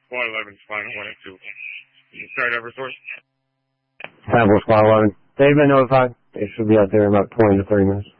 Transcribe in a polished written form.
Squad 11 is flying 1 and 2. Start over source. Time for Squad 11. They've been notified. They should be out there in about 20 to 30 minutes.